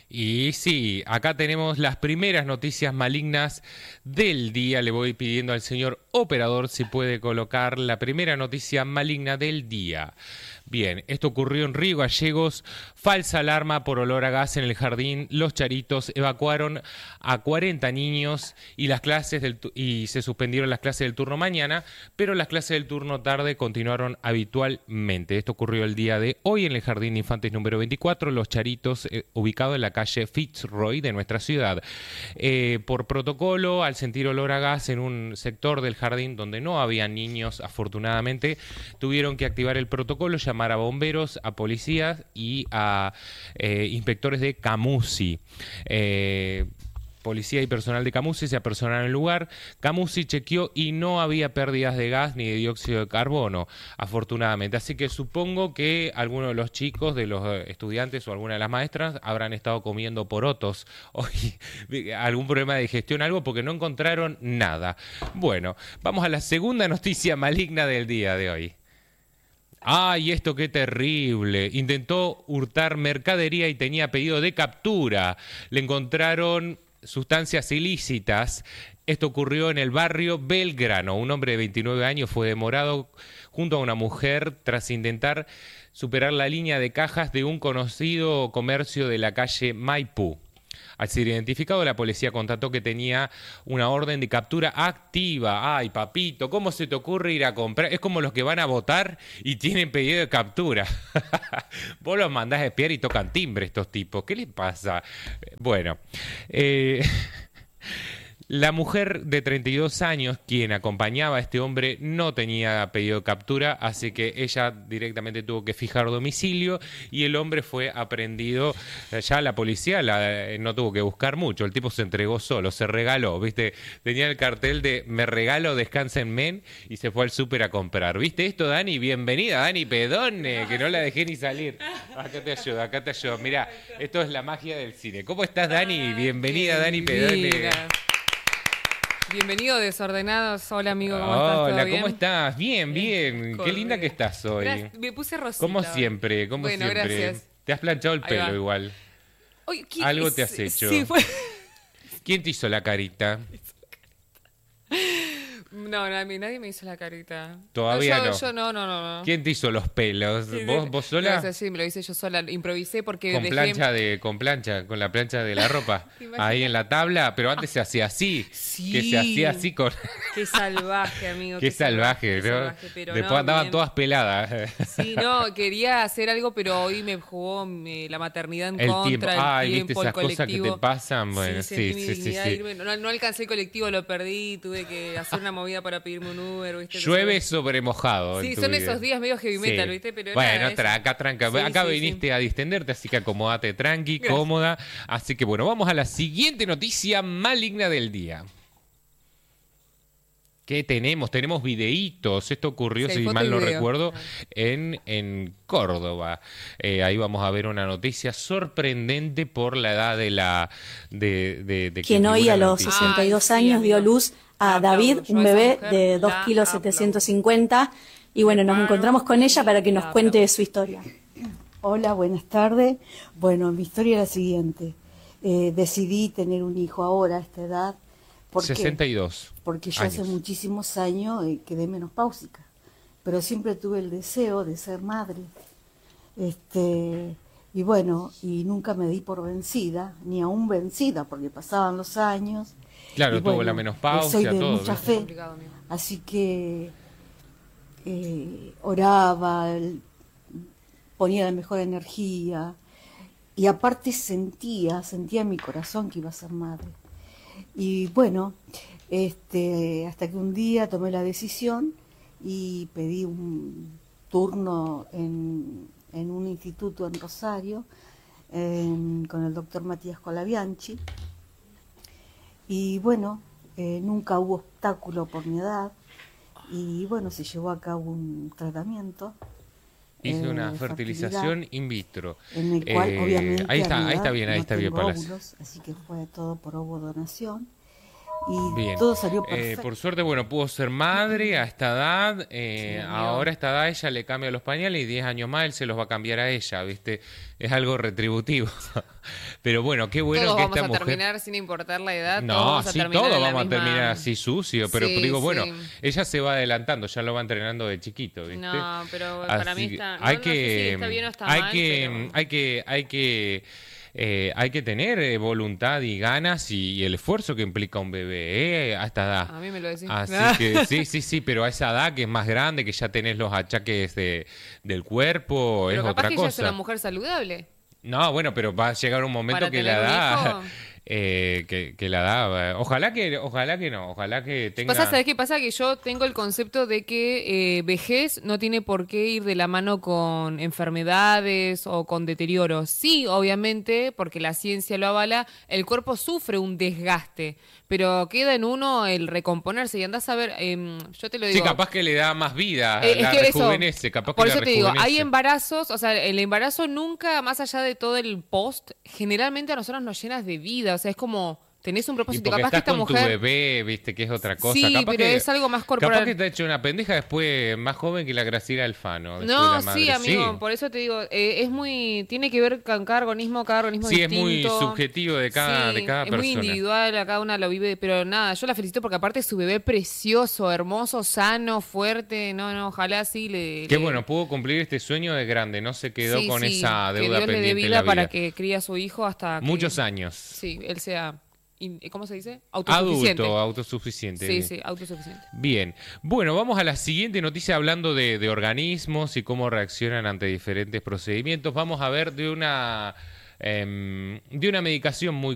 Y sí, acá tenemos las primeras noticias malignas del día. Le voy pidiendo al señor operador si puede colocar la primera noticia maligna del día. Bien, esto ocurrió en Río Gallegos. Falsa alarma por olor a gas en el jardín. Los Charitos evacuaron a 40 niños y se suspendieron las clases del turno mañana, pero las clases del turno tarde continuaron habitualmente. Esto ocurrió el día de hoy en el Jardín de Infantes número 24, Los Charitos, ubicado en la calle Fitzroy de nuestra ciudad. Por protocolo, al sentir olor a gas en un sector del jardín donde no había niños, afortunadamente, tuvieron que activar el protocolo, llamar a bomberos, a policías y a inspectores de Camusi. Policía y personal de Camusi se apersonaron al lugar. Camusi chequeó y no había pérdidas de gas ni de dióxido de carbono, afortunadamente. Así que supongo que algunos de los chicos, de los estudiantes o alguna de las maestras habrán estado comiendo porotos hoy, algún problema de digestión, algo, porque no encontraron nada. Bueno, vamos a la segunda noticia maligna del día de hoy. ¡Ay, esto qué terrible! Intentó hurtar mercadería y tenía pedido de captura. Le encontraron sustancias ilícitas. Esto ocurrió en el barrio Belgrano. Un hombre de 29 años fue demorado junto a una mujer tras intentar superar la línea de cajas de un conocido comercio de la calle Maipú. Al ser identificado, la policía constató que tenía una orden de captura activa. Ay, papito, ¿cómo se te ocurre ir a comprar? Es como los que van a votar y tienen pedido de captura. Vos los mandás a espiar y tocan timbre estos tipos. ¿Qué les pasa? Bueno, la mujer de 32 años, quien acompañaba a este hombre, no tenía pedido de captura, así que ella directamente tuvo que fijar domicilio y el hombre fue aprehendido. Ya la policía no tuvo que buscar mucho, el tipo se entregó solo, se regaló, ¿viste? Tenía el cartel de "me regalo, descansen men" y se fue al súper a comprar. ¿Viste esto, Dani? Bienvenida, Dani Pedone, que no la dejé ni salir. Acá te ayudo, acá te ayudo. Mirá, esto es la magia del cine. ¿Cómo estás, Dani? Bienvenida, Dani Pedone. Bienvenido, Desordenados. Hola, amigo, ¿cómo estás? Hola, ¿Todo bien? ¿cómo estás? Bien, bien. Qué linda que estás hoy. Me puse rosita. Como siempre, como bueno, siempre. Gracias. Te has planchado el pelo igual. Oye, Algo te has hecho. Sí, fue... ¿Quién te hizo la carita? No, a mí nadie me hizo la carita. Todavía no. Yo no. ¿Quién te hizo los pelos? Sí, ¿Vos sola? No, sí, me lo hice yo sola. Improvisé porque Con la plancha de la ropa. Ahí en la tabla, pero antes se hacía así. Sí. Que se hacía así con... Qué salvaje, amigo. Qué salvaje, ¿no? Qué salvaje, pero después no, andaban bien. todas peladas. Sí, no, quería hacer algo, pero hoy me jugó la maternidad en El contra, tiempo. el Ay, tiempo, viste esas cosas que te pasan. Bueno, sentí mi sí. dignidad irme. No alcancé el colectivo, lo perdí, tuve que hacer una movida para pedirme un Uber, ¿viste? Llueve sobre mojado. Sí, en tu son vida. esos días medio heavy metal, Sí. ¿viste? Pero bueno, nada, tranca. Sí, Acá sí, viniste a distenderte, así que acomódate tranqui, Gracias. cómoda. Así que bueno, vamos a la siguiente noticia maligna del día. ¿Qué tenemos? Tenemos videitos. Esto ocurrió, Sí, si foto mal y no video. recuerdo, en Córdoba. Ahí vamos a ver una noticia sorprendente por la edad de Quien hoy a los noticia. 62 Ay, sí, años dio amigo. luz a Aplaudo. David, Yo un a esa bebé mujer de 2 la kilos aplaudo. 750. Y bueno, nos encontramos con ella para que nos La cuente aplaudo. su historia. Hola, buenas tardes. Bueno, mi historia es la siguiente. Decidí tener un hijo ahora a esta edad. ¿Por qué? 62 Porque yo hace años. muchísimos años quedé menopáusica, pero siempre tuve el deseo de ser madre. Y bueno, y nunca me di por vencida, ni aún vencida, porque pasaban los años. Claro, Y tuvo bueno, la menopausia, soy de todo. mucha ¿ves? fe, Complicado, amigo. así que oraba, ponía la mejor energía y aparte sentía en mi corazón que iba a ser madre. Y bueno, hasta que un día tomé la decisión y pedí un turno en un instituto en Rosario con el doctor Matías Colabianchi. Y bueno, nunca hubo obstáculo por mi edad y bueno, se llevó a cabo un tratamiento. Hice una de fertilización fertilidad, in vitro. en el cual obviamente ahí a mi está edad bien, no Palacio. tengo óvulos, así que fue todo por ovodonación. y Bien. todo salió perfecto. Por suerte, bueno, pudo ser madre a esta edad. Ahora a esta edad ella le cambia los pañales y 10 años más él se los va a cambiar a ella, ¿viste? Es algo retributivo. Pero bueno, qué bueno todos que vamos esta a mujer... terminar sin importar la edad. No, todos vamos a sí, terminar todos en la vamos a misma- terminar así sucio, pero Sí, digo, bueno, sí. ella se va adelantando, ya lo va entrenando de chiquito, ¿viste? No, pero Así para mí que está... hay no que, sé si está bien o está hay mal, que, pero- hay que tener voluntad y ganas y el esfuerzo que implica un bebé, a esta edad. A mí me lo decís. Así que sí, pero a esa edad que es más grande, que ya tenés los achaques del cuerpo, Pero es capaz otra que ella es cosa. una mujer saludable. No, bueno, pero va a llegar un momento ¿Para que tener la un edad, hijo? que la edad, ojalá que no, ojalá que tenga. ¿Sabés qué pasa? Que yo tengo el concepto de que vejez no tiene por qué ir de la mano con enfermedades o con deterioro. Sí, obviamente, porque la ciencia lo avala, el cuerpo sufre un desgaste, pero queda en uno el recomponerse. Y andás a ver, yo te lo digo... Sí, capaz que le da más vida, Es la que eso, rejuvenece, capaz por que eso la te digo, hay rejuvenece. embarazos, o sea, el embarazo nunca, más allá de todo el post, generalmente a nosotros nos llenas de vida, o sea, es como, tenés un Y propósito, porque capaz que estás esta con tu mujer... bebé, viste, que es otra cosa. Sí, capaz pero que, es algo más corporal. Capaz que te ha hecho una pendeja después, más joven que la Graciela Alfano. después de No, la madre. sí, amigo, Sí. por eso te digo, es muy, tiene que ver con cada organismo Sí, es muy distinto. subjetivo de cada Sí, persona. es muy individual, a cada una lo vive, pero nada, yo la felicito porque aparte es su bebé precioso, hermoso, sano, fuerte, no, ojalá sí Qué bueno, pudo cumplir este sueño de grande, no se quedó sí, con sí, esa que deuda Dios le dé pendiente en vida la vida. para que críe a su hijo hasta que... Muchos años. Sí, él sea, ¿cómo se dice? Autosuficiente. Adulto, autosuficiente. Sí, sí, autosuficiente. Bien, bueno, vamos a la siguiente noticia hablando de organismos y cómo reaccionan ante diferentes procedimientos. Vamos a ver de una medicación muy